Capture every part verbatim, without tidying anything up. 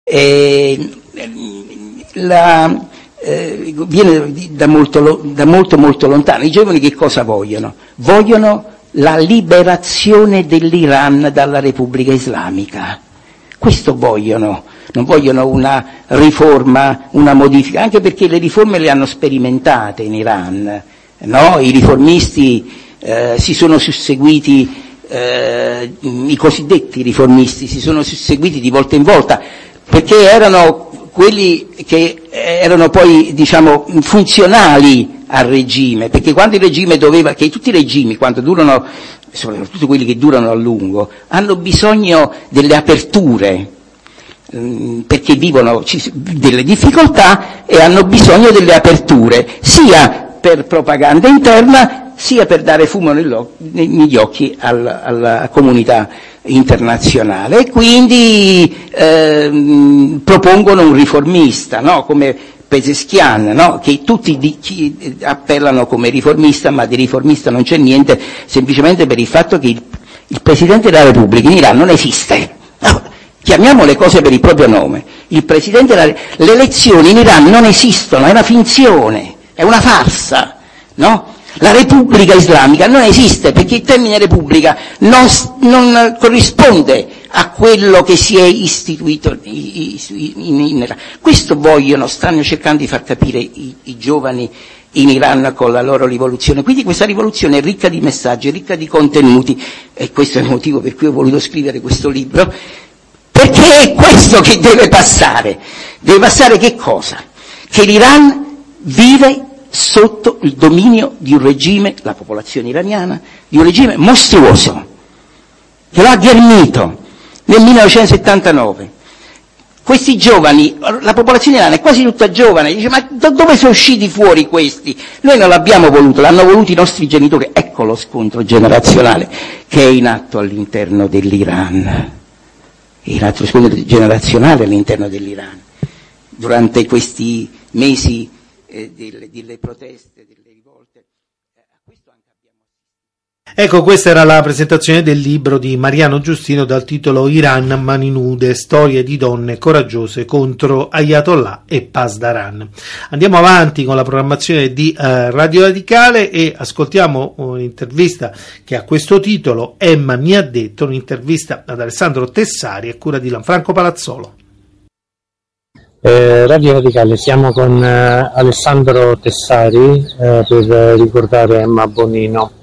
E, la, eh, viene da molto, da molto molto lontano. I giovani che cosa vogliono? Vogliono la liberazione dell'Iran dalla Repubblica Islamica. Questo vogliono, non vogliono una riforma, una modifica, anche perché le riforme le hanno sperimentate in Iran, no? I riformisti eh, si sono susseguiti, eh, i cosiddetti riformisti si sono susseguiti di volta in volta, perché erano quelli che erano poi, diciamo, funzionali al regime, perché quando il regime doveva, che tutti i regimi quando durano, soprattutto quelli che durano a lungo, hanno bisogno delle aperture, mh, perché vivono ci, delle difficoltà e hanno bisogno delle aperture, sia per propaganda interna, sia per dare fumo negli occhi alla, alla comunità internazionale, e quindi eh, propongono un riformista, no? Come Pezeshkian, no? Che tutti di, chi, appellano come riformista, ma di riformista non c'è niente, semplicemente per il fatto che il, il Presidente della Repubblica in Iran non esiste. No, chiamiamo le cose per il proprio nome. Il Presidente della, le elezioni in Iran non esistono, è una finzione, è una farsa, no? La Repubblica Islamica non esiste, perché il termine Repubblica non, non corrisponde a quello che si è istituito in, in, in Iran. Questo vogliono, stanno cercando di far capire i, i giovani in Iran con la loro rivoluzione. Quindi questa rivoluzione è ricca di messaggi, è ricca di contenuti, e questo è il motivo per cui ho voluto scrivere questo libro, perché è questo che deve passare. Deve passare che cosa? Che l'Iran vive sotto il dominio di un regime, la popolazione iraniana, di un regime mostruoso, che lo ha ghermito nel millenovecentosettantanove. Questi giovani, la popolazione iraniana è quasi tutta giovane, dice: ma da dove sono usciti fuori questi? Noi non l'abbiamo voluto, l'hanno voluto i nostri genitori. Ecco lo scontro generazionale che è in atto all'interno dell'Iran, è in atto lo scontro generazionale all'interno dell'Iran. Durante questi mesi eh, delle, delle proteste, delle rivolte, eh, a questo anche abbiamo... Ecco, questa era la presentazione del libro di Mariano Giustino dal titolo Iran, mani nude, storie di donne coraggiose contro Ayatollah e Pasdaran. Andiamo avanti con la programmazione di uh, Radio Radicale e ascoltiamo un'intervista che ha questo titolo, Emma mi ha detto, un'intervista ad Alessandro Tessari a cura di Lanfranco Palazzolo. Eh, Radio Radicale, siamo con eh, Alessandro Tessari eh, per ricordare Emma Bonino.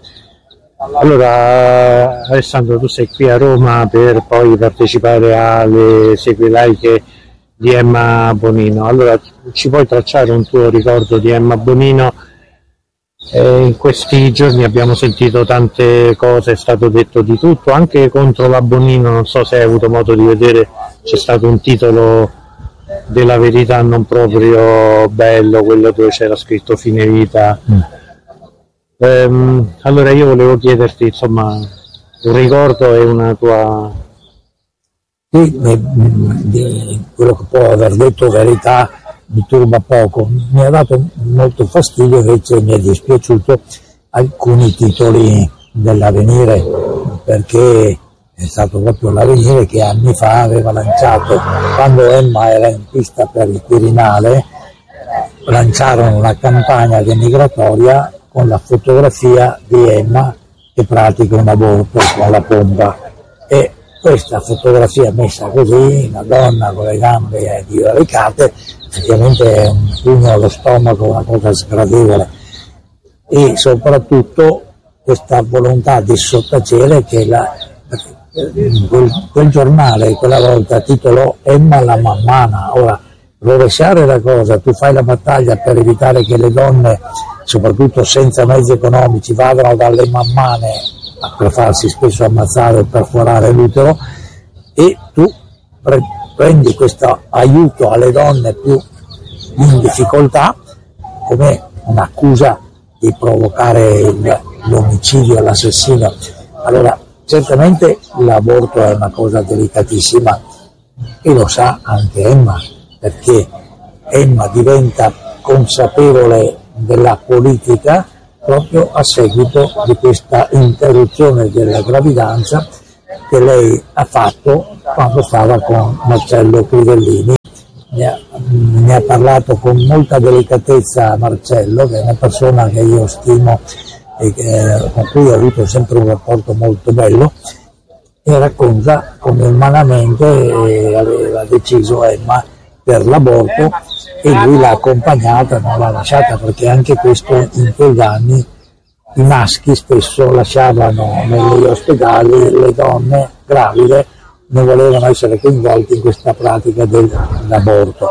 Allora, Alessandro, tu sei qui a Roma per poi partecipare alle esequie laiche di Emma Bonino. Allora, ci puoi tracciare un tuo ricordo di Emma Bonino? Eh, in questi giorni abbiamo sentito tante cose, è stato detto di tutto, anche contro la Bonino. Non so se hai avuto modo di vedere, c'è stato un titolo della Verità non proprio bello, quello dove c'era scritto fine vita. Mm. Ehm, allora io volevo chiederti, insomma, un ricordo e una tua... Sì, di quello che può aver detto Verità mi turba poco, mi ha dato molto fastidio, invece mi è dispiaciuto alcuni titoli dell'Avvenire, perché è stato proprio l'Avvenire che anni fa aveva lanciato, quando Emma era in pista per il Quirinale, lanciarono una campagna denigratoria con la fotografia di Emma che pratica un aborto con la pompa, e questa fotografia messa così, una donna con le gambe divaricate, effettivamente è un pugno allo stomaco, una cosa sgradevole, e soprattutto questa volontà di sottacere che la, quel, quel giornale quella volta titolò Emma la mammana. Ora, rovesciare la cosa, tu fai la battaglia per evitare che le donne, soprattutto senza mezzi economici, vadano dalle mammane per farsi spesso ammazzare o perforare l'utero, e tu pre- prendi questo aiuto alle donne più in difficoltà come un'accusa di provocare il, l'omicidio, l'assassino. Allora, certamente l'aborto è una cosa delicatissima e lo sa anche Emma, perché Emma diventa consapevole della politica proprio a seguito di questa interruzione della gravidanza che lei ha fatto quando stava con Marcello Crivellini. Ne ha, ne ha parlato con molta delicatezza Marcello, che è una persona che io stimo e che, con cui ho avuto sempre un rapporto molto bello, e racconta come umanamente eh, aveva deciso Emma per l'aborto e lui l'ha accompagnata, non l'ha lasciata, perché anche questo in quegli anni i maschi spesso lasciavano negli ospedali le donne gravide, non volevano essere coinvolti in questa pratica dell'aborto.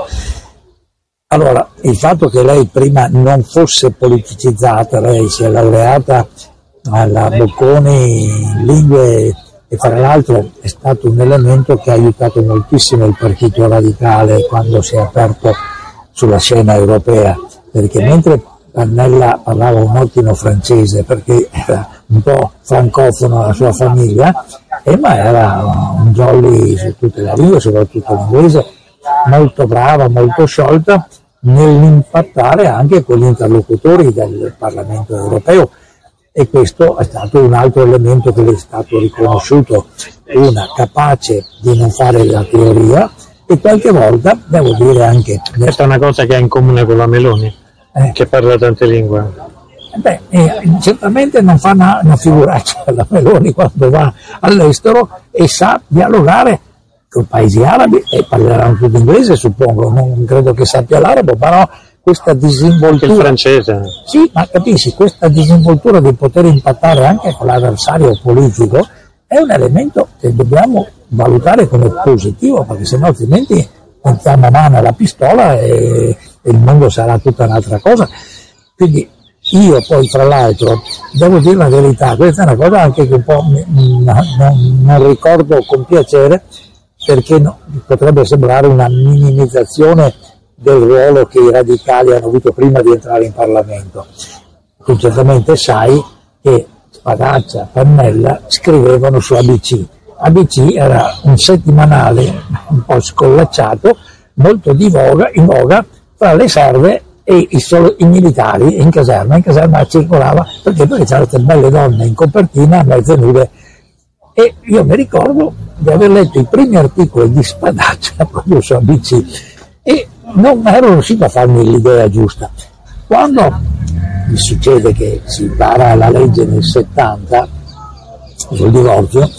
Allora, il fatto che lei prima non fosse politicizzata, lei si è laureata alla Bocconi in lingue e tra l'altro è stato un elemento che ha aiutato moltissimo il Partito Radicale quando si è aperto sulla scena europea, perché mentre Pannella parlava un ottimo francese perché era un po' francofono la sua famiglia, Emma era un jolly su tutte le lingue, soprattutto l'inglese, molto brava, molto sciolta nell'impattare anche con gli interlocutori del Parlamento europeo, e questo è stato un altro elemento che le è stato riconosciuto, una capace di non fare la teoria e qualche volta, devo dire anche... Questa è una cosa che ha in comune con la Meloni, eh. che parla tante lingue. Beh, eh, certamente non fa una, una figuraccia la Meloni quando va all'estero e sa dialogare con paesi arabi, e parleranno tutti inglese suppongo, non credo che sappia l'arabo, però questa disinvoltura... Il francese. Sì, ma capisci, questa disinvoltura di poter impattare anche con l'avversario politico è un elemento che dobbiamo valutare come positivo, perché sennò altrimenti mettiamo mano alla pistola e, e il mondo sarà tutta un'altra cosa. Quindi io poi, fra l'altro, devo dire la verità, questa è una cosa anche che un po' non, non ricordo con piacere, perché no, potrebbe sembrare una minimizzazione del ruolo che i radicali hanno avuto prima di entrare in Parlamento. Tu certamente sai che Spadaccia, Pannella scrivevano su A B C. A B C era un settimanale un po' scollacciato, molto di voga, in voga fra le serve e i, solo, i militari in caserma. In caserma circolava perché poi c'erano queste belle donne in copertina, mezze nude, e io mi ricordo di aver letto i primi articoli di Spadaccia proprio su A B C e non ero riuscito a farmi l'idea giusta. Quando mi succede che si vara la legge nel settanta sul divorzio,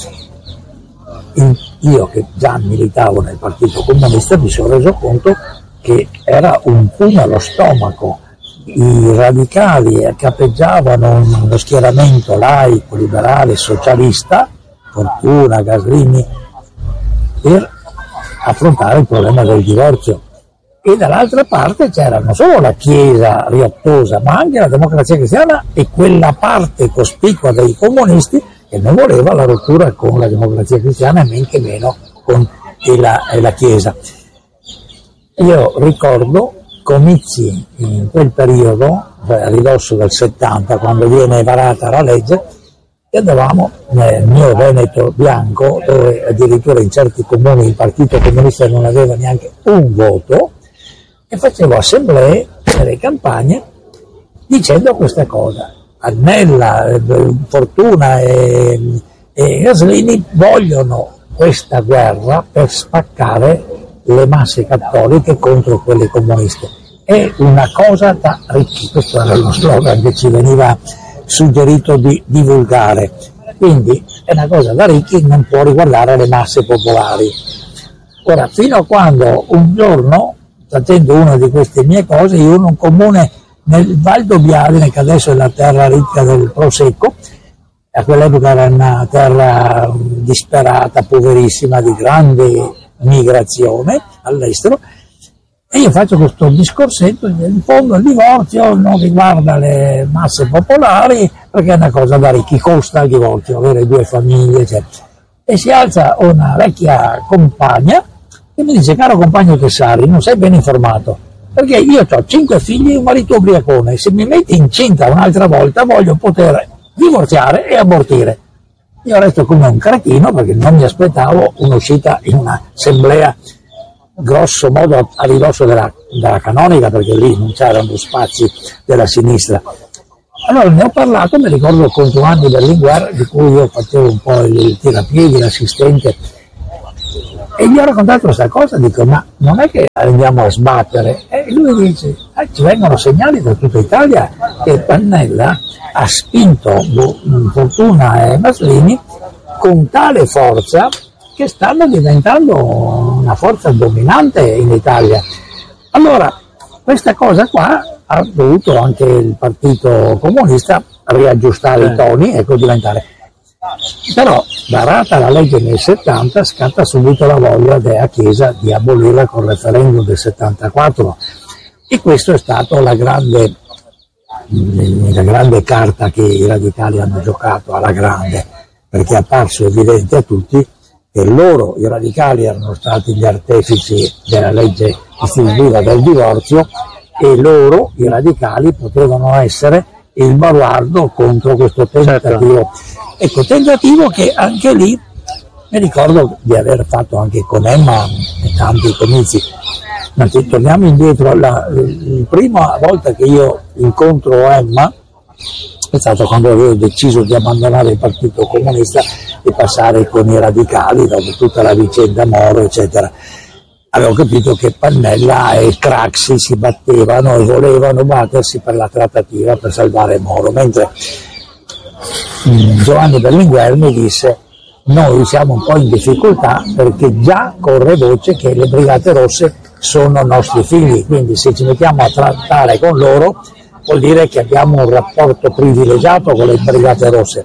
io che già militavo nel Partito Comunista mi sono reso conto che era un pugno allo stomaco. I radicali capeggiavano uno schieramento laico, liberale, socialista, Fortuna, Gaslini, per affrontare il problema del divorzio. E dall'altra parte c'era non solo la Chiesa riottosa, ma anche la Democrazia Cristiana e quella parte cospicua dei comunisti che non voleva la rottura con la Democrazia Cristiana e men che meno con la, e la Chiesa. Io ricordo comizi in quel periodo, cioè a ridosso del settanta, quando viene varata la legge, e andavamo nel mio Veneto bianco, dove addirittura in certi comuni il Partito Comunista non aveva neanche un voto, e facevo assemblee e campagne dicendo questa cosa. Annella, Fortuna e, e Gaslini vogliono questa guerra per spaccare le masse cattoliche contro quelle comuniste. È una cosa da ricchi, questo era lo slogan che ci veniva suggerito di divulgare. Quindi è una cosa da ricchi, non può riguardare le masse popolari. Ora, fino a quando un giorno, facendo una di queste mie cose, io in un comune nel Val d'Obbiadene, che adesso è la terra ricca del Prosecco, a quell'epoca era una terra disperata, poverissima, di grande migrazione all'estero, e io faccio questo discorsetto, in fondo il divorzio non riguarda le masse popolari perché è una cosa da ricchi, costa il divorzio, avere due famiglie, eccetera. E si alza una vecchia compagna e mi dice: caro compagno Tessari, non sei ben informato, perché io ho cinque figli e un marito ubriacone, se mi metti incinta un'altra volta voglio poter divorziare e abortire. Io resto come un cretino perché non mi aspettavo un'uscita in un'assemblea grosso modo a ridosso della, della canonica, perché lì non c'erano spazi della sinistra. Allora ne ho parlato, mi ricordo con Giovanni Berlinguer, di cui io facevo un po' il tirapiedi, l'assistente, E gli ho raccontato questa cosa, dico, ma non è che andiamo a sbattere? E lui dice, eh, ci vengono segnali da tutta Italia che Pannella ha spinto Fortuna e Maslini con tale forza che stanno diventando una forza dominante in Italia. Allora, questa cosa qua ha dovuto anche il Partito Comunista riaggiustare eh. i toni e diventare. Però, varata la legge nel settanta, scatta subito la voglia della Chiesa di abolirla con il referendum del settantaquattro, e questo è stato la grande, la grande carta che i radicali hanno giocato, alla grande, perché è apparso evidente a tutti che loro, i radicali, erano stati gli artefici della legge istitutiva del divorzio, e loro, i radicali, potevano essere il baluardo contro questo tentativo. Ecco, tentativo che anche lì mi ricordo di aver fatto anche con Emma e tanti comizi. Ma torniamo indietro, la, la prima volta che io incontro Emma è stato quando avevo deciso di abbandonare il Partito Comunista e passare con i radicali dopo tutta la vicenda Moro, eccetera. Avevo capito che Pannella e Craxi si battevano e volevano battersi per la trattativa per salvare Moro, mentre Giovanni Berlinguer mi disse: noi siamo un po' in difficoltà perché già corre voce che le Brigate Rosse sono nostri figli, quindi se ci mettiamo a trattare con loro vuol dire che abbiamo un rapporto privilegiato con le Brigate Rosse.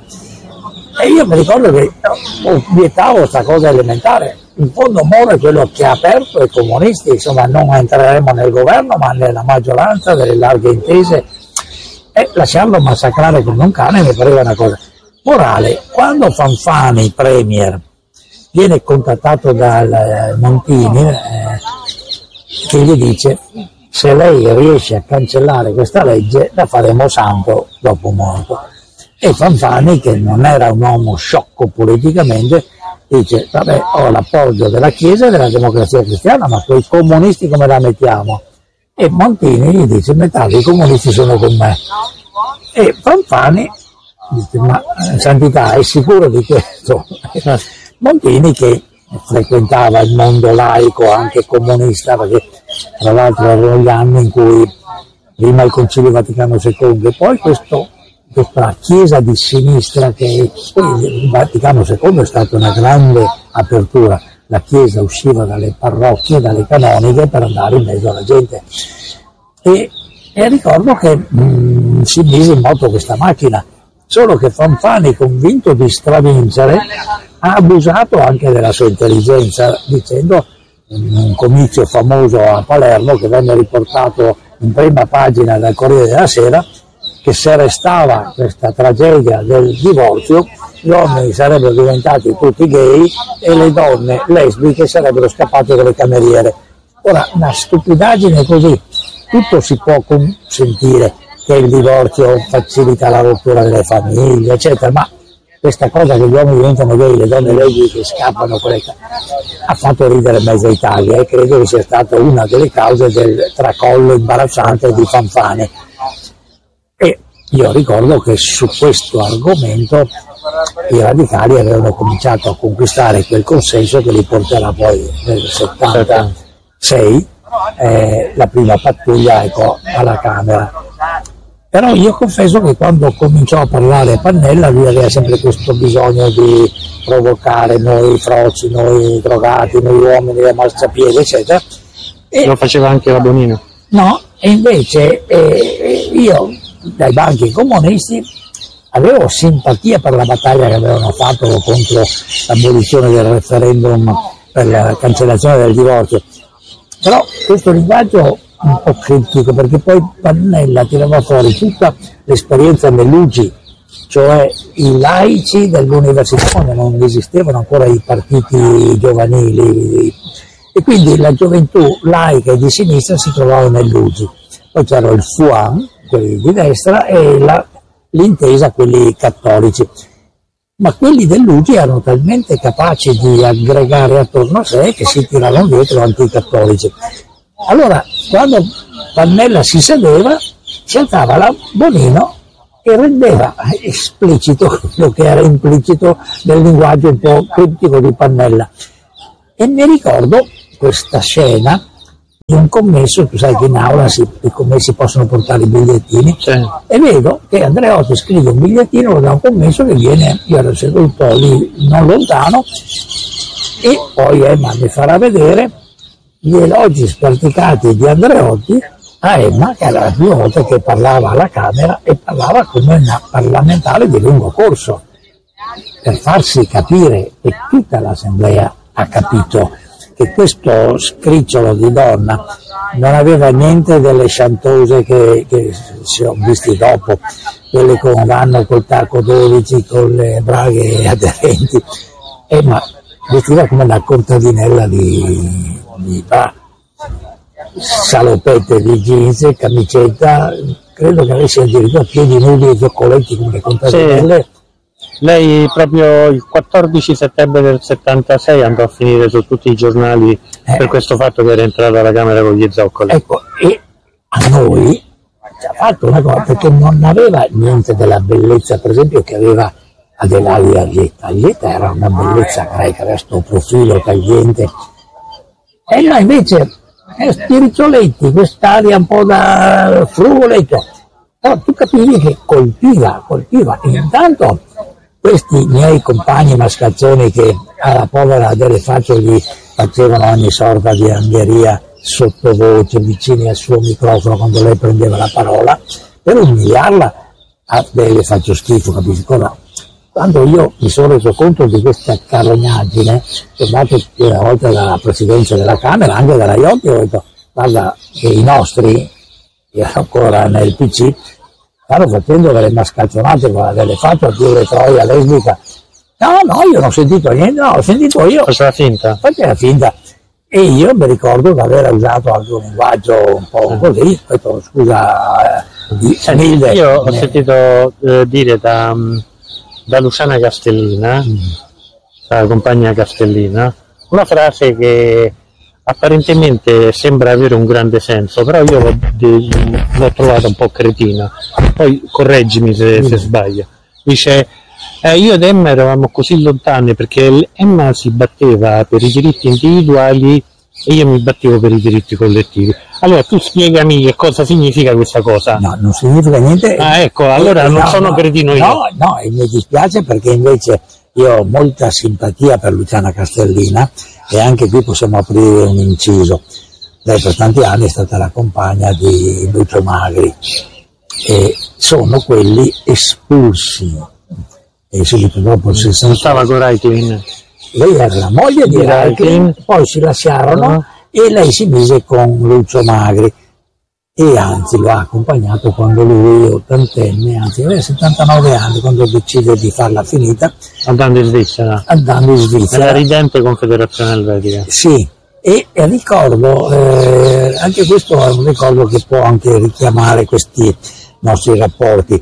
E io mi ricordo che vietavo questa cosa elementare. In fondo Moro è quello che ha aperto i comunisti, insomma non entreremo nel governo ma nella maggioranza delle larghe intese, e lasciarlo massacrare come un cane mi pareva una cosa. Morale, quando Fanfani, premier, viene contattato dal Montini, eh, che gli dice: se lei riesce a cancellare questa legge la faremo santo dopo morto. E Fanfani, che non era un uomo sciocco politicamente, dice: vabbè, ho l'appoggio della Chiesa e della Democrazia Cristiana, ma quei comunisti come la mettiamo? E Montini gli dice: metà dei comunisti sono con me. E Fanfani dice: ma santità, è sicuro di questo? Montini, che frequentava il mondo laico anche comunista, perché tra l'altro erano gli anni in cui prima il Concilio Vaticano secondo e poi questo, questa chiesa di sinistra, che poi il Vaticano secondo è stata una grande apertura, la chiesa usciva dalle parrocchie, dalle canoniche per andare in mezzo alla gente, e, e ricordo che mh, si mise in moto questa macchina. Solo che Fanfani, convinto di stravincere, ha abusato anche della sua intelligenza, dicendo in un comizio famoso a Palermo, che venne riportato in prima pagina dal Corriere della Sera, che se restava questa tragedia del divorzio, gli uomini sarebbero diventati tutti gay e le donne lesbiche sarebbero scappate dalle cameriere. Ora, una stupidaggine così, tutto si può consentire, che il divorzio facilita la rottura delle famiglie, eccetera, ma questa cosa che gli uomini diventano gay, le donne lesbiche scappano, ha fatto ridere mezza Italia, e credo che sia stata una delle cause del tracollo imbarazzante di Fanfani. E io ricordo che su questo argomento i radicali avevano cominciato a conquistare quel consenso che li porterà poi nel settantasei eh, la prima pattuglia, ecco, alla Camera. Però io confesso che quando cominciò a parlare Pannella, lui aveva sempre questo bisogno di provocare noi froci, noi drogati, noi uomini da marciapiede, eccetera. E lo faceva anche la Bonino? No, e invece eh, io dai banchi comunisti avevo simpatia per la battaglia che avevano fatto contro l'abolizione del referendum per la cancellazione del divorzio, però questo linguaggio un po' critico, perché poi Pannella tirava fuori tutta l'esperienza dell'U G I, cioè i laici dell'università, quando non esistevano ancora i partiti giovanili, e quindi la gioventù laica e di sinistra si trovava nell'U G I. Poi c'era il F U A M, quelli di destra, e la, l'intesa, quelli cattolici. Ma quelli dell'U G I erano talmente capaci di aggregare attorno a sé che si tiravano dietro anticattolici. Allora, quando Pannella si sedeva, si alzava la Bonino e rendeva esplicito quello che era implicito nel linguaggio un po' critico di Pannella. E mi ricordo questa scena di un commesso, tu sai che in aula si, i commessi possono portare i bigliettini, Sì. e vedo che Andreotti scrive un bigliettino da un commesso che viene, io ero seduto lì non lontano, e poi Emma mi farà vedere gli elogi sperticati di Andreotti a Emma, che era la prima volta che parlava alla Camera e parlava come una parlamentare di lungo corso, per farsi capire, e tutta l'assemblea ha capito che questo scricciolo di donna non aveva niente delle chantose che, che si ho visti dopo, quelle con vanno col tacco dodici, con le braghe aderenti, e ma vestiva come una contadinella di, di ah, salopette di jeans, camicetta, credo che avesse addirittura piedi nudi e zoccoletti come le contadinelle. Sì. Lei proprio il quattordici settembre del settantasei andò a finire su tutti i giornali eh. per questo fatto che era entrata alla Camera con gli zoccoli. Ecco, e a noi ci ha fatto una cosa, perché non aveva niente della bellezza, per esempio, che aveva Adelaide Aglietta. Aglietta era una bellezza greca, aveva questo profilo tagliente, e noi invece eh, spiritoletti, quest'aria un po' da frugoletto, però tu capivi che colpiva, colpiva, e intanto questi miei compagni mascalzoni che alla povera Delle Faccio gli facevano ogni sorta di angheria sottovoce vicini al suo microfono quando lei prendeva la parola, per umiliarla a Delle Faccio schifo, capisci cosa? Quando io mi sono reso conto di questa carognaggine, chiamato più una volta dalla presidenza della Camera, anche dalla Iotti, ho detto guarda che i nostri, io ancora nel P C, stanno facendo delle mascalzonate con la Delle Faccio più le troia lesbica. No, no, io non ho sentito niente, no, ho sentito io. Faceva finta. Faceva finta. E io mi ricordo di aver usato anche un linguaggio un po' così, questo, scusa, eh, Nilde. Io ho sentito eh, dire da, da Luciana Castellina, mm. la compagna Castellina, una frase che apparentemente sembra avere un grande senso, però io l'ho, l'ho trovata un po' cretina, poi correggimi se, mm. se sbaglio. Dice eh, io ed Emma eravamo così lontane perché Emma si batteva per i diritti individuali e io mi battevo per i diritti collettivi. Allora tu spiegami che cosa significa questa cosa. No, non significa niente. Ah, ecco, allora eh, non no, sono no, cretino io. No, no, e mi dispiace perché invece io ho molta simpatia per Luciana Castellina, e anche qui possiamo aprire un inciso. Lei per tanti anni è stata la compagna di Lucio Magri, e sono quelli espulsi, e subito dopo il sessantasei stava con Raiklin. Lei era la moglie di Raiklin, poi si lasciarono uh-huh. e lei si mise con Lucio Magri, e anzi lo ha accompagnato quando lui, ottantenne, anzi aveva settantanove anni, quando decide di farla finita, andando in Svizzera, andando in Svizzera, nella ridente Confederazione Elvetica. Sì, e, e ricordo, eh, anche questo è un ricordo che può anche richiamare questi nostri rapporti.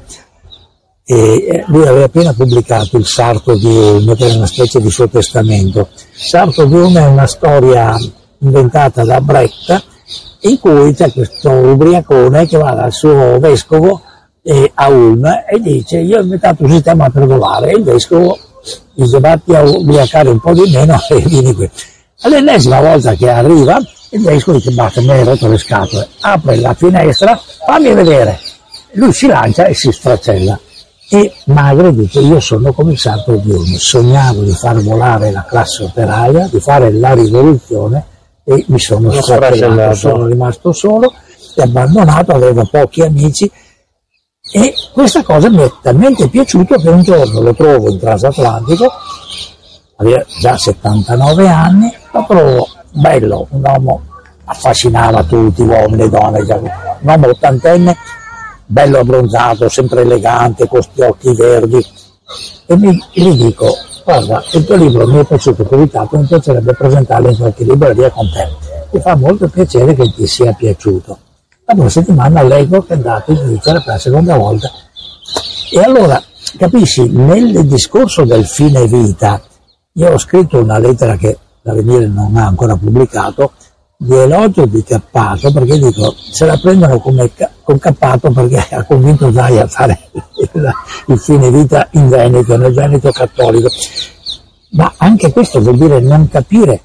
E lui aveva appena pubblicato il Sarto di Ulm, che era una specie di suo testamento. Sarto di Ulm è una storia inventata da Brecht, in cui c'è questo ubriacone che va dal suo vescovo eh, a Ulm e dice io ho inventato un sistema per volare, e il vescovo dice vatti a ubriacare un po' di meno e vieni qui. All'ennesima volta che arriva il vescovo dice basta, mi hai rotto le scatole, apre la finestra, fammi vedere, lui si lancia e si sfracella. E Magri dice io sono come il Sarto di Ulm, sognavo di far volare la classe operaia, di fare la rivoluzione, e mi sono sfracellato, sono rimasto solo e abbandonato, avevo pochi amici, e questa cosa mi è talmente piaciuto che un giorno lo trovo in transatlantico, aveva già settantanove anni, lo trovo bello, un uomo affascinava tutti, uomini e donne, già, un uomo ottantenne, bello abbronzato, sempre elegante, con questi occhi verdi, e mi, gli dico guarda, il tuo libro mi è piaciuto così tanto, mi piacerebbe presentarlo in qualche libreria con te. Mi fa molto piacere che ti sia piaciuto. Dopo una settimana leggo che è andato in Svizzera per la seconda volta. E allora, capisci, nel discorso del fine vita, io ho scritto una lettera che l'Avvenire non ha ancora pubblicato, di elogio di Cappato, perché dico, se la prendono come con Cappato perché ha convinto Zai a fare il, il fine vita in Veneto, nel Veneto cattolico. Ma anche questo vuol dire non capire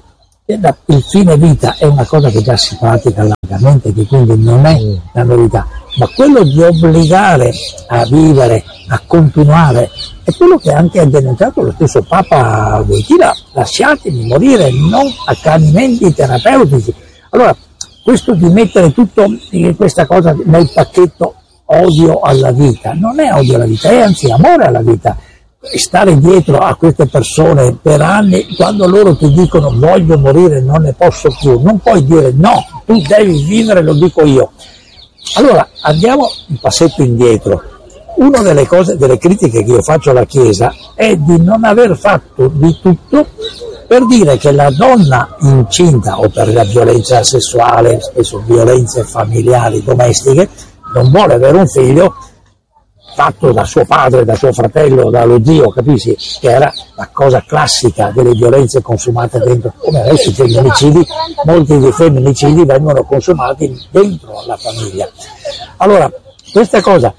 il fine vita è una cosa che già si pratica largamente, che quindi non è una novità, ma quello di obbligare a vivere, a continuare, è quello che anche ha denunciato lo stesso Papa Wojtyla: lasciatemi morire, non accanimenti terapeutici. Allora, questo di mettere tutto questa cosa nel pacchetto odio alla vita, non è odio alla vita, è anzi amore alla vita. Stare dietro a queste persone per anni, quando loro ti dicono voglio morire, non ne posso più, non puoi dire no, tu devi vivere, lo dico io. Allora andiamo un passetto indietro. Una delle cose, delle critiche che io faccio alla Chiesa è di non aver fatto di tutto per dire che la donna incinta, o per la violenza sessuale, spesso violenze familiari, domestiche, non vuole avere un figlio fatto da suo padre, da suo fratello, dallo zio, capisci? Che era la cosa classica delle violenze consumate dentro, come adesso i femminicidi, molti dei femminicidi vengono consumati dentro la famiglia. Allora, questa cosa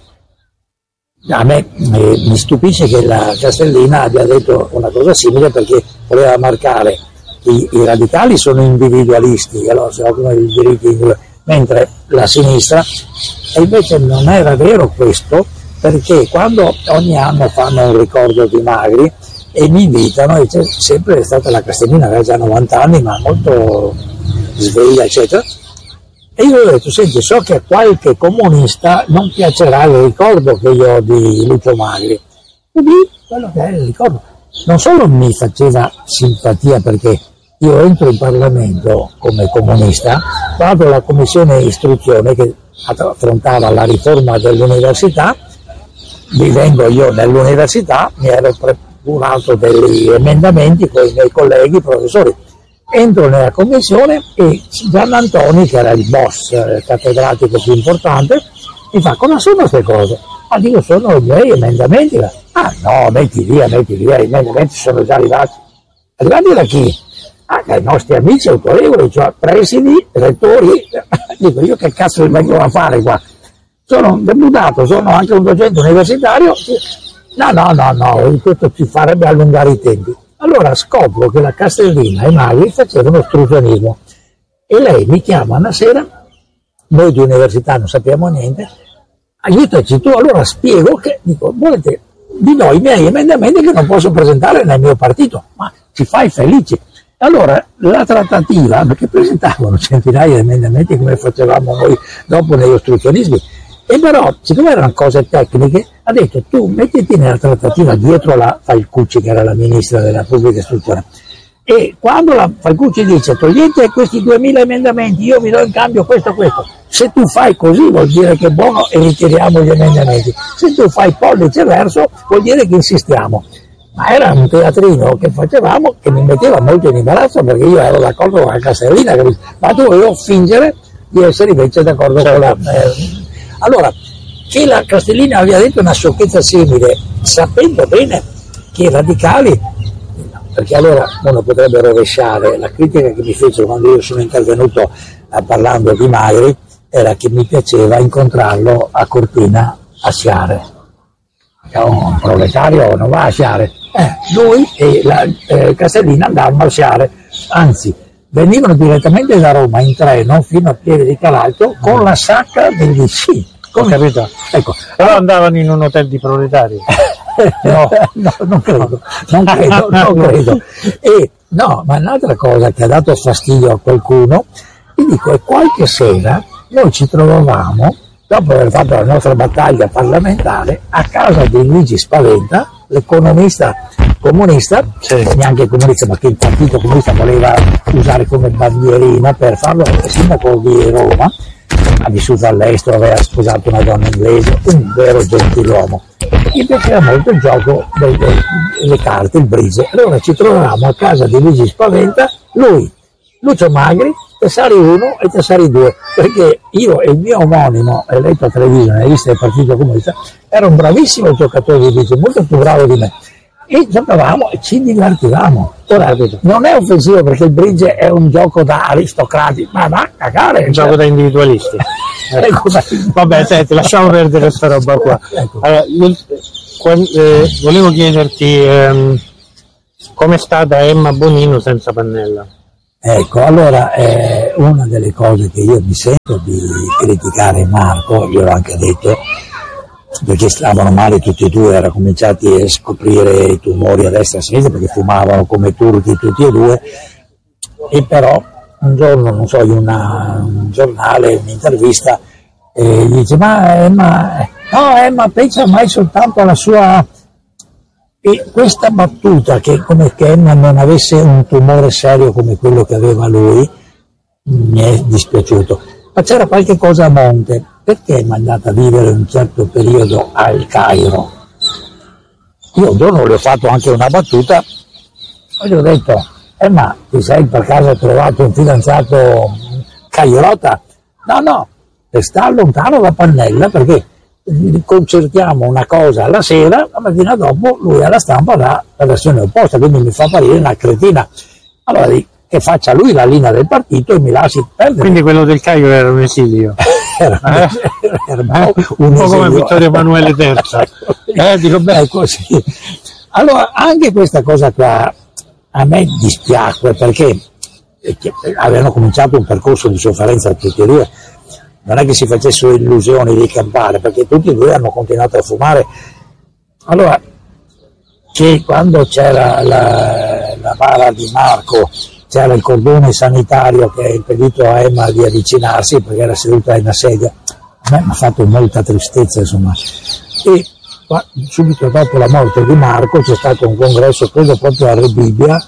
a me eh, mi stupisce che la Castellina abbia detto una cosa simile, perché voleva marcare che i, i radicali sono individualisti, e allora si occupano dei diritti individuali, mentre la sinistra, e invece non era vero questo, perché quando ogni anno fanno un ricordo di Magri e mi invitano, e c'è sempre è stata la Castellina, aveva già novanta anni, ma molto sveglia, eccetera, e io ho detto: senti, so che a qualche comunista non piacerà il ricordo che io ho di Lucio Magri, e lì quello che è il ricordo non solo mi faceva simpatia, perché io entro in Parlamento come comunista, vado alla commissione istruzione che affrontava la riforma dell'università, vivendo io nell'università mi ero procurato degli emendamenti con i miei colleghi professori. Entro nella commissione e Gian Antoni, che era il boss il cattedratico più importante, mi fa: cosa sono queste cose? Ah, dico, sono i miei emendamenti. Ah no, metti via, metti via, gli emendamenti sono già arrivati. Arrivati da chi? Ah, dai nostri amici autorevoli, cioè presidi, rettori. Dico, io che cazzo mi vengono a fare qua? Sono un deputato, sono anche un docente universitario. No, no, no, no, questo ci farebbe allungare i tempi. Allora scopro che la Castellina e Magri facevano ostruzionismo e lei mi chiama una sera, noi di università non sappiamo niente, aiutaci tu. Allora spiego che, dico, volete, vi do i miei emendamenti che non posso presentare nel mio partito, ma ci fai felici. Allora la trattativa, perché presentavano centinaia di emendamenti come facevamo noi dopo negli ostruzionismi, e però, siccome erano cose tecniche, ha detto: tu mettiti nella trattativa dietro la Falcucci, che era la ministra della pubblica istruzione, e quando la Falcucci dice togliete questi duemila emendamenti, io vi do in cambio questo questo, se tu fai così vuol dire che è buono e ritiriamo gli emendamenti, se tu fai pollice verso vuol dire che insistiamo. Ma era un teatrino che facevamo che mi metteva molto in imbarazzo, perché io ero d'accordo con la Castellina, ma dovevo fingere di essere invece d'accordo con la... Eh, allora, che la Castellina aveva detto una sciocchezza simile, sapendo bene che i radicali, perché allora uno potrebbe rovesciare, la critica che mi fecero quando io sono intervenuto eh, parlando di Magri era che mi piaceva incontrarlo a Cortina a sciare. Un proletario non va a sciare, eh, lui e la eh, Castellina andavano a sciare, anzi venivano direttamente da Roma in treno fino a Pieve di Calalto con la sacca degli sci. Ho capito. Ecco. Però andavano in un hotel di proletari. No, no, non credo, non credo, non credo. E no, ma un'altra cosa che ha dato fastidio a qualcuno, ti dico, è qualche sera noi ci trovavamo, dopo aver fatto la nostra battaglia parlamentare, a casa di Luigi Spaventa, l'economista comunista, sì. Neanche comunista, ma che il partito comunista voleva usare come bandierina per farlo, il sindaco di Roma, ha vissuto all'estero, aveva sposato una donna inglese, un vero gentiluomo. Gli piaceva molto il gioco delle carte, il bridge. Allora ci trovavamo a casa di Luigi Spaventa, lui, Lucio Magri, Tessari uno e Tessari due, perché io e il mio omonimo, eletto a Treviso nella lista del Partito Comunista, era un bravissimo giocatore di bridge, molto più bravo di me. E giocavamo e ci divertivamo. Ora, non è offensivo perché il bridge è un gioco da aristocrati, ma va a cagare. È un gioco da individualisti. Ecco. Vabbè, senti, lasciamo perdere questa roba qua. Ecco. Allora, io, eh, volevo chiederti ehm, com'è stata Emma Bonino senza Pannella? Ecco, allora eh, una delle cose che io mi sento di criticare Marco, gliel'ho anche detto, perché stavano male tutti e due, erano cominciati a scoprire i tumori a destra e a sinistra perché fumavano come turchi tutti e due, e però un giorno, non so, in una, un giornale, un'intervista, eh, gli dice ma Emma, no Emma pensa mai soltanto alla sua... E questa battuta che come che Emma non avesse un tumore serio come quello che aveva lui mi è dispiaciuto, ma c'era qualche cosa a monte. Perché mi è andata a vivere un certo periodo al Cairo? Io un giorno le ho fatto anche una battuta e gli ho detto Emma, ti sei per caso trovato un fidanzato cairota? No no, per stare lontano da Pannella, perché concertiamo una cosa alla sera, la mattina dopo lui alla stampa dà la versione opposta, quindi mi fa apparire una cretina. Allora che faccia lui la linea del partito e mi lasci perdere. Quindi quello del Cairo era un esilio. era, eh? era eh? un, un po' come Vittorio Emanuele terzo. eh, dico beh, così. Allora anche questa cosa qua a me dispiacque, perché avevano cominciato un percorso di sofferenza tutti e due. Non è che si facessero illusioni di campare, perché tutti e due hanno continuato a fumare. Allora, che quando c'era la, la bara di Marco, c'era il cordone sanitario che ha impedito a Emma di avvicinarsi perché era seduta in una sedia, a me mi ha fatto molta tristezza, insomma. E qua, subito dopo la morte di Marco c'è stato un congresso, credo proprio a Rebibbia,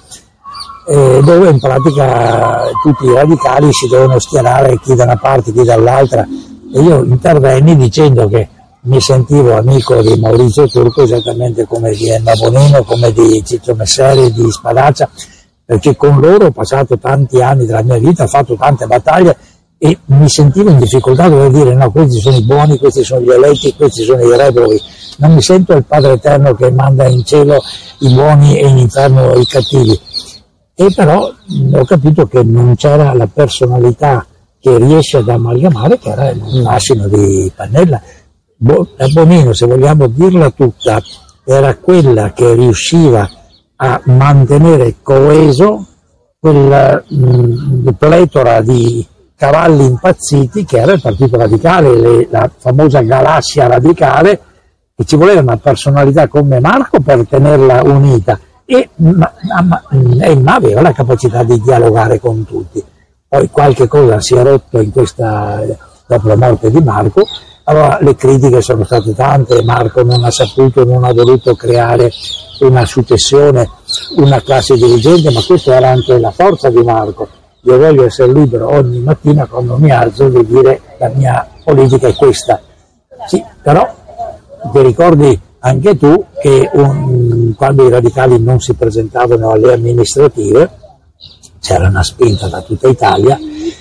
Eh, dove in pratica tutti i radicali si devono schierare, chi da una parte, chi dall'altra, e io intervenni dicendo che mi sentivo amico di Maurizio Turco esattamente come di Emma Bonino, come di Ciccio Messeri, di Spadaccia, perché con loro ho passato tanti anni della mia vita, ho fatto tante battaglie e mi sentivo in difficoltà a dover dire no, questi sono i buoni, questi sono gli eletti, questi sono i reprobati. Non mi sento il Padre Eterno che manda in cielo i buoni e in inferno i cattivi. E però mh, ho capito che non c'era la personalità che riesce ad amalgamare, che era il Massimo di Pannella. Bo- la Bonino, se vogliamo dirla tutta, era quella che riusciva a mantenere coeso quella mh, pletora di cavalli impazziti che era il Partito Radicale, le, la famosa galassia radicale, e ci voleva una personalità come Marco per tenerla unita. E ma, ma, Emma aveva la capacità di dialogare con tutti. Poi qualche cosa si è rotto in questa, dopo la morte di Marco, allora le critiche sono state tante, Marco non ha saputo, non ha voluto creare una successione, una classe dirigente, ma questa era anche la forza di Marco. Io voglio essere libero ogni mattina quando mi alzo di dire la mia politica è questa. Sì, però ti ricordi anche tu che un, quando i radicali non si presentavano alle amministrative c'era una spinta da tutta Italia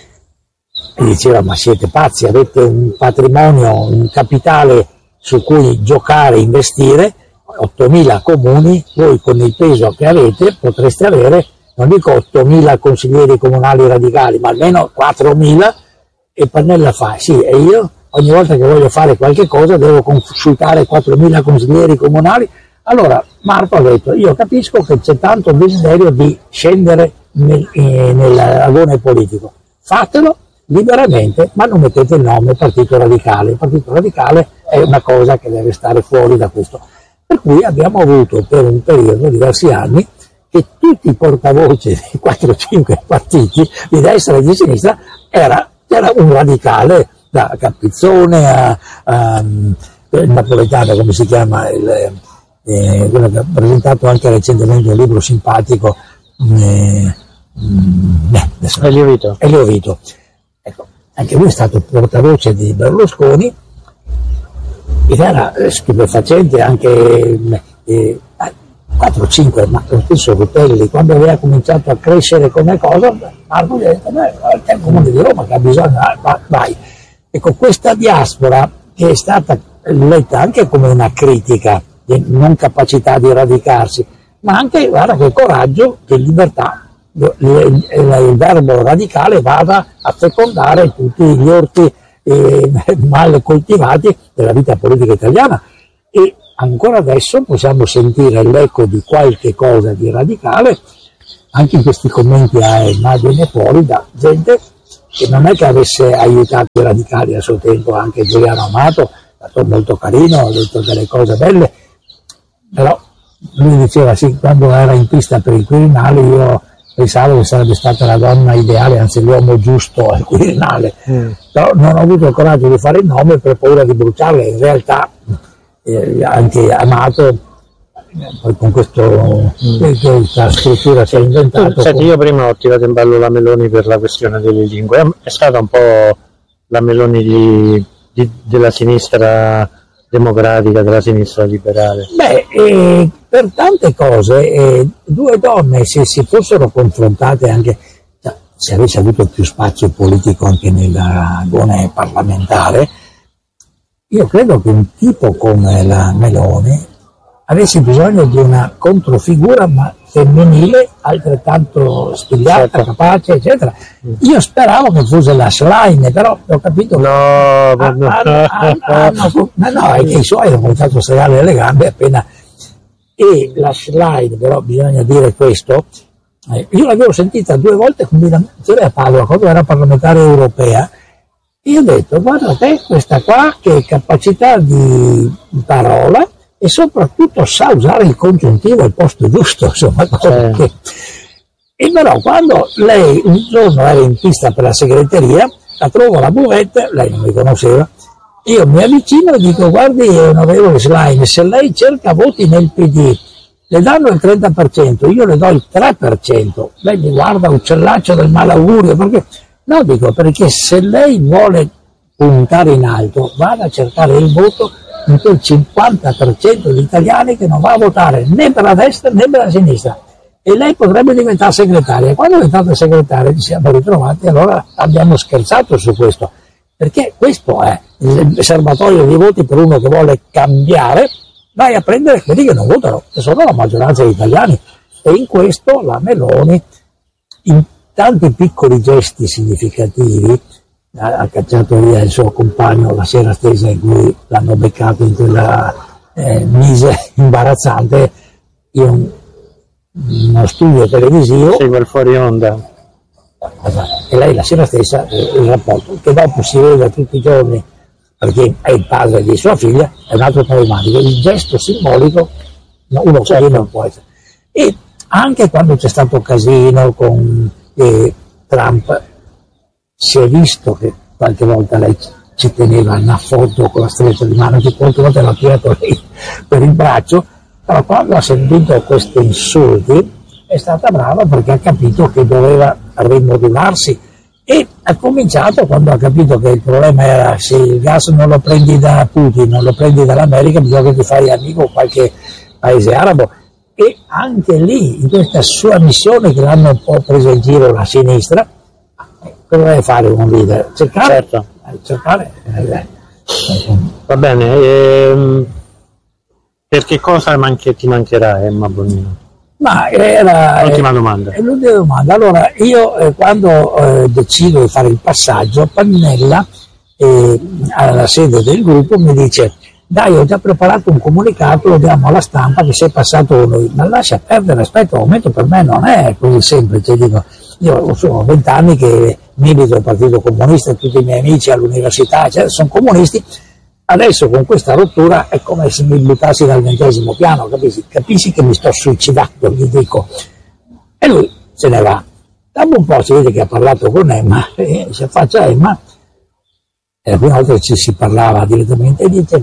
e diceva ma siete pazzi, avete un patrimonio, un capitale su cui giocare, investire, ottomila comuni, voi con il peso che avete potreste avere, non dico ottomila consiglieri comunali radicali, ma almeno quattromila. E Pannella fa, sì, e io ogni volta che voglio fare qualche cosa devo consultare quattromila consiglieri comunali. Allora Marco ha detto, io capisco che c'è tanto desiderio di scendere nel, eh, nell'agone politico, fatelo liberamente, ma non mettete il nome Partito Radicale. Il Partito Radicale è una cosa che deve stare fuori da questo. Per cui abbiamo avuto per un periodo, diversi anni, che tutti i portavoce dei quattro cinque partiti, di destra e di sinistra, era, era un radicale, da Capizzone a, a il napoletano, come si chiama, il, eh, quello che ha presentato anche recentemente un libro simpatico, eh, eh, Elio Vito. Elio Vito. Ecco, anche lui è stato portavoce di Berlusconi ed era stupefacente anche eh, quattro cinque, ma lo stesso Rutelli, quando aveva cominciato a crescere come cosa, Marco gli ha detto, beh, è il Comune di Roma che ha bisogno, vai. Ecco, questa diaspora che è stata letta anche come una critica di non capacità di radicarsi, ma anche, guarda, che coraggio, che libertà, il, il, il verbo radicale vada a fecondare tutti gli orti eh, mal coltivati della vita politica italiana. E ancora adesso possiamo sentire l'eco di qualche cosa di radicale anche in questi commenti a Emma viene fuori da gente che non è che avesse aiutato i radicali a suo tempo, anche Giuliano Amato è stato molto carino, ha detto delle cose belle, però lui diceva sì, quando era in pista per il Quirinale io pensavo che sarebbe stata la donna ideale, anzi l'uomo giusto al Quirinale, mm. però non ho avuto il coraggio di fare il nome per paura di bruciarle. In realtà eh, anche Amato poi con questo, mm. questa struttura si è inventato. Senti, io prima ho tirato in ballo la Meloni per la questione delle lingue, è stata un po' la Meloni di, di, della sinistra democratica, della sinistra liberale. Beh, eh, per tante cose eh, due donne, se si fossero confrontate anche, cioè, se avesse avuto più spazio politico anche nell'agone parlamentare, io credo che un tipo come la Meloni avesse bisogno di una controfigura ma femminile altrettanto spigliata, certo, capace, eccetera. Io speravo che fosse la Schlein, però ho capito no, ah, no, ah, ah, ah, no, no, no, è che i suoi hanno cominciato a stregare le gambe appena. E la Schlein, però bisogna dire questo, eh, io l'avevo sentita due volte combinazione a Padova quando era parlamentare europea, e ho detto guarda te, questa qua che capacità di parola e soprattutto sa usare il congiuntivo al posto giusto, insomma, eh. che... E però quando lei un giorno era in pista per la segreteria, la trovo alla buvette, lei non mi conosceva, io mi avvicino e dico guardi onorevole Schlein, se lei cerca voti nel P D le danno il trenta per cento, io le do il tre per cento, lei mi guarda uccellaccio del malaugurio, perché no, dico perché se lei vuole puntare in alto vada a cercare il voto in quel cinquanta per cento di italiani che non va a votare né per la destra né per la sinistra, e lei potrebbe diventare segretaria. Quando è diventata segretaria ci siamo ritrovati, allora abbiamo scherzato su questo, perché questo è il serbatoio di voti per uno che vuole cambiare, vai a prendere quelli che non votano, che sono la maggioranza degli italiani, e in questo la Meloni, in tanti piccoli gesti significativi, ha cacciato via il suo compagno la sera stessa in cui l'hanno beccato in quella eh, mise imbarazzante, in uno studio televisivo, segue il fuori onda, e lei la sera stessa eh, il rapporto che dopo si vede tutti i giorni perché è il padre di sua figlia, è un altro problematico, il gesto simbolico no, uno certo. Che non può essere. E anche quando c'è stato casino con eh, Trump si è visto che qualche volta lei ci teneva una foto con la stretta di mano, che qualche volta l'ha tirato lei per il braccio, però quando ha sentito questi insulti è stata brava perché ha capito che doveva rimodularsi, e ha cominciato quando ha capito che il problema era se il gas non lo prendi da Putin, non lo prendi dall'America, bisogna che ti fai amico con qualche paese arabo, e anche lì in questa sua missione che l'hanno un po' presa in giro la sinistra, cosa deve fare un leader? Cercare, certo. cercare eh, va bene, ehm, per che cosa manche, ti mancherà Emma Bonino? Ma era l'ultima domanda. È l'ultima domanda. Allora io eh, quando eh, decido di fare il passaggio, Pannella eh, alla sede del gruppo mi dice dai, ho già preparato un comunicato, lo diamo alla stampa che sei passato con noi, ma lascia perdere, aspetta un momento, per me non è così semplice. Dico, io sono vent'anni che milito al Partito Comunista, tutti i miei amici all'università cioè, sono comunisti, adesso con questa rottura è come se mi buttassi dal ventesimo piano, capisci? Capisci che mi sto suicidando, gli dico. E lui se ne va. Dopo un po' si vede che ha parlato con Emma, e si affaccia a Emma, e la prima volta che ci si parlava direttamente, e dice,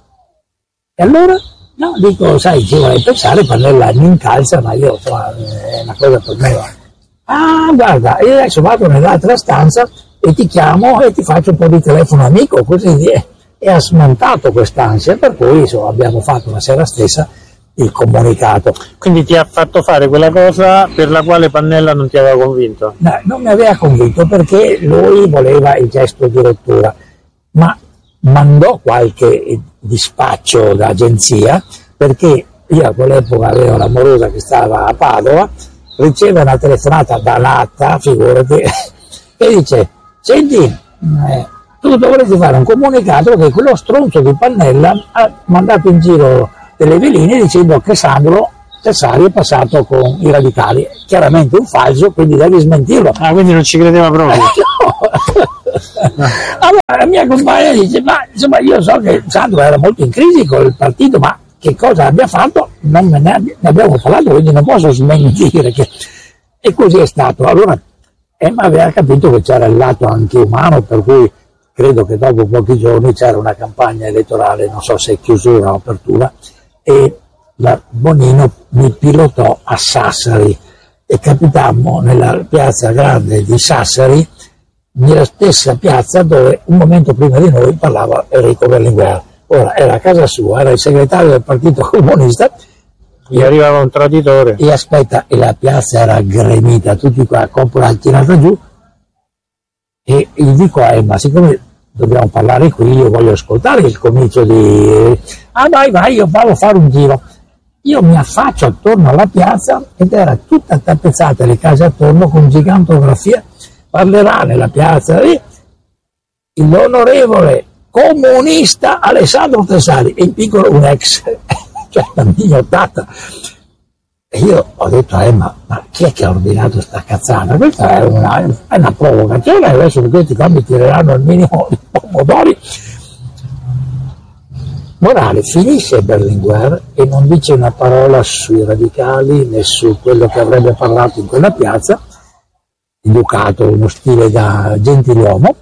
e allora? No, dico, sai, ci vorrei pensare, Pannella mi incalza, ma io, insomma, è una cosa per me. Ah, guarda, io adesso vado nell'altra stanza e ti chiamo e ti faccio un po' di telefono amico, così via. E ha smontato quest'ansia, per cui insomma, abbiamo fatto la sera stessa il comunicato. Quindi ti ha fatto fare quella cosa per la quale Pannella non ti aveva convinto? No, non mi aveva convinto perché lui voleva il gesto di rottura, ma mandò qualche dispaccio d'agenzia, perché io a quell'epoca avevo l'amorosa che stava a Padova, riceve una telefonata da Latta, figurati, e dice, senti, eh, tu dovresti fare un comunicato che quello stronzo di Pannella ha mandato in giro delle veline dicendo che Sandro Cesari è passato con i radicali, chiaramente un falso, quindi devi smentirlo. Ah, quindi non ci credeva proprio? No. Allora la mia compagna dice, ma insomma io so che Sandro era molto in crisi con il partito, ma che cosa abbia fatto? Non me ne, ne abbiamo parlato, quindi non posso smentire. Che... E così è stato. Allora Emma aveva capito che c'era il lato anche umano, per cui credo che dopo pochi giorni c'era una campagna elettorale, non so se chiusura o apertura, e la Bonino mi pilotò a Sassari e capitammo nella piazza grande di Sassari, nella stessa piazza dove un momento prima di noi parlava Enrico Berlinguer. Ora era a casa sua, era il segretario del Partito Comunista. Gli arrivava un traditore. E aspetta, e la piazza era gremita, tutti qua, coppola tirata giù, e gli dico a Emma, siccome dobbiamo parlare qui, io voglio ascoltare il comicio di... Ah vai, vai, io vado a fare un giro. Io mi affaccio attorno alla piazza ed era tutta tappezzata le case attorno con gigantografia. Parlerà nella piazza lì l'onorevole comunista Alessandro Cesari, in piccolo un ex, cioè la mignottata. E io ho detto a Emma, ma chi è che ha ordinato sta cazzata? Questa è una, è una provocazione, adesso questi qua mi tireranno al minimo i pomodori. Morale, finisce Berlinguer e non dice una parola sui radicali né su quello che avrebbe parlato in quella piazza, educato, uno stile da gentiluomo.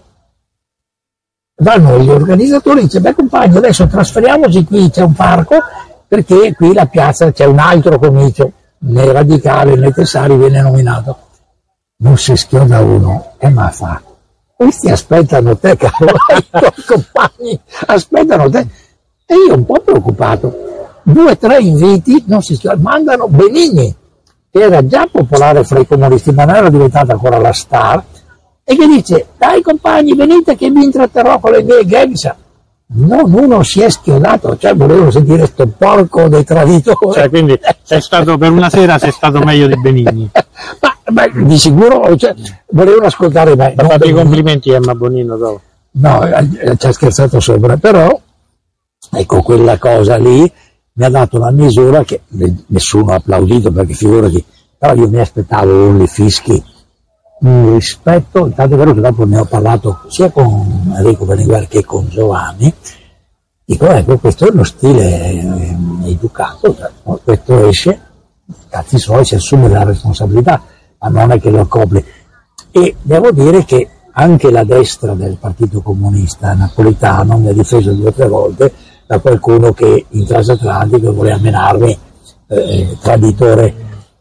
Vanno gli organizzatori, dice, beh compagni, adesso trasferiamoci qui, c'è un parco, perché qui la piazza c'è un altro comicio, nei radicali, nei Cesari viene nominato. Non si schioda uno, e ma fa, questi aspettano te, caro, i tuoi compagni aspettano te. E io un po' preoccupato, due o tre inviti, non si schioda, mandano Benigni, che era già popolare fra i comunisti, ma non era diventata ancora la star, e che dice, dai compagni, venite che vi intratterò con le mie gags. Non uno si è schiodato, cioè volevo sentire sto porco dei traditori. Cioè, quindi sei stato per una sera, sei stato meglio di Benigni. ma, ma di sicuro, cioè, volevano ascoltare me. Ha fatto i complimenti a Emma Bonino dopo. No, ci ha scherzato sopra, però ecco, quella cosa lì mi ha dato una misura che nessuno ha applaudito, perché figurati, però io mi aspettavo un fischi, un rispetto, tanto è vero che dopo ne ho parlato sia con Enrico Berlinguer che con Giovanni, dico ecco, questo è uno stile eh, educato, cioè, questo esce, cazzi suoi, si assume la responsabilità, ma non è che lo copri. E devo dire che anche la destra del Partito Comunista napolitano mi ha difeso due o tre volte da qualcuno che in transatlantico voleva menarmi eh, traditore,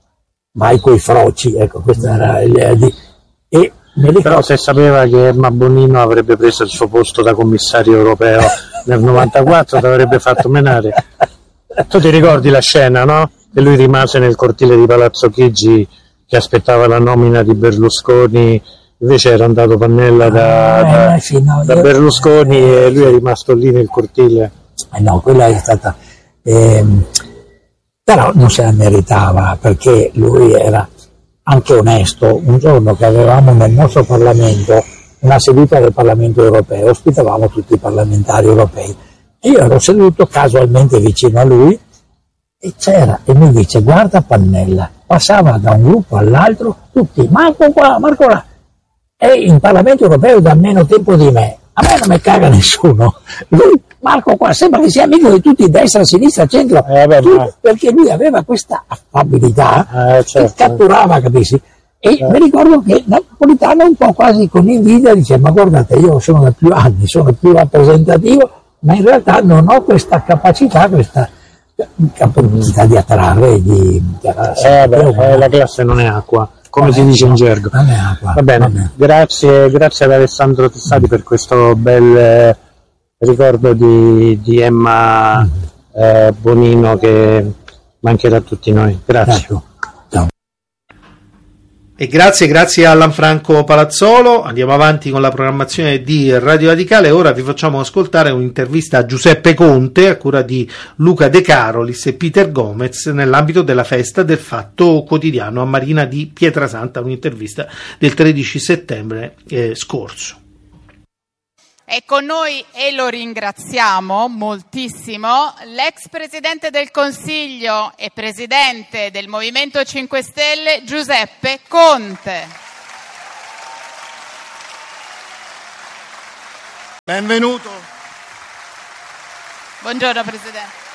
mai coi froci, ecco, questa era l'idea di... E però se sapeva che Emma Bonino avrebbe preso il suo posto da commissario europeo nel novantaquattro ti avrebbe fatto menare. Tu ti ricordi la scena, no? Che lui rimase nel cortile di Palazzo Chigi che aspettava la nomina di Berlusconi, invece era andato Pannella da, ah, da, eh, sì, no, da io... Berlusconi eh, e lui è rimasto lì nel cortile. Eh no, quella è stata... Ehm, però non se la meritava, perché lui era anche onesto. Un giorno che avevamo nel nostro Parlamento una seduta del Parlamento europeo, ospitavamo tutti i parlamentari europei, e io ero seduto casualmente vicino a lui e c'era, e mi dice, guarda Pannella, passava da un gruppo all'altro, tutti, Marco qua, Marco là, e in Parlamento europeo da meno tempo di me, a me non mi caga nessuno, lui, Marco qua, sembra che sia amico di tutti, destra, sinistra, centro, eh, beh, tutti, ma... perché lui aveva questa affabilità eh, certo. che catturava, capisci? E eh. mi ricordo che Napolitano un po' quasi con invidia dice, ma guardate, io sono da più anni, sono più rappresentativo, ma in realtà non ho questa capacità, questa capacità di attrarre, di... Eh, beh, eh, la classe non è acqua, come vabbè, si dice in gergo. Non è acqua. Va bene, vabbè. Grazie, grazie ad Alessandro Cesari per questo bel eh, ricordo di, di Emma eh, Bonino che mancherà a tutti noi. Grazie. Certo. Ciao. E grazie, grazie a Lanfranco Palazzolo. Andiamo avanti con la programmazione di Radio Radicale. Ora vi facciamo ascoltare un'intervista a Giuseppe Conte a cura di Luca De Carolis e Peter Gomez nell'ambito della festa del Fatto Quotidiano a Marina di Pietrasanta, un'intervista del tredici settembre eh, scorso. È con noi, e lo ringraziamo moltissimo, l'ex Presidente del Consiglio e Presidente del Movimento cinque Stelle Giuseppe Conte. Benvenuto. Buongiorno Presidente.